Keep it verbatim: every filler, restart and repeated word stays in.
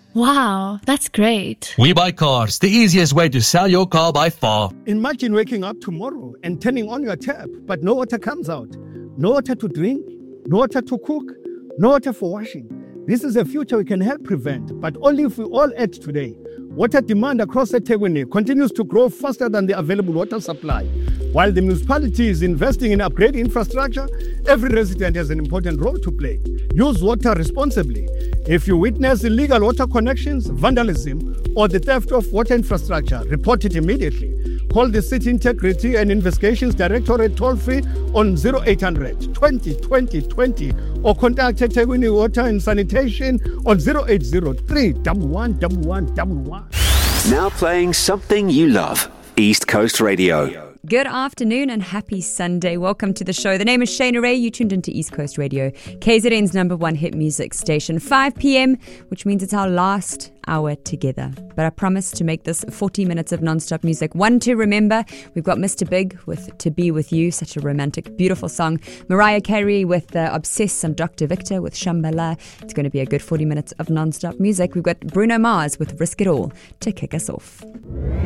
Wow, that's great. We Buy Cars, the easiest way to sell your car by far. Imagine waking up tomorrow and turning on your tap, but no water comes out. No water to drink, no water to cook, no water for washing. This is a future we can help prevent, but only if we all act today. Water demand across eThekwini continues to grow faster than the available water supply. While the municipality is investing in upgrading infrastructure, every resident has an important role to play. Use water responsibly. If you witness illegal water connections, vandalism, or the theft of water infrastructure, report it immediately. Call the City Integrity and Investigations Directorate toll-free on zero eight hundred, twenty, twenty, twenty or contact eThekwini Water and Sanitation on zero eight zero three, one one one one one one. Now playing something you love. East Coast Radio. Good afternoon and happy Sunday. Welcome to the show. The name is Shayna Ray. You tuned into East Coast Radio, K Z N's number one hit music station. five p.m, which means it's our last hour together. But I promise to make this forty minutes of non-stop music. One to remember. We've got Mister Big with To Be With You, such a romantic, beautiful song. Mariah Carey with uh, Obsessed and Doctor Victor with Shambhala. It's going to be a good forty minutes of non-stop music. We've got Bruno Mars with Risk It All to kick us off.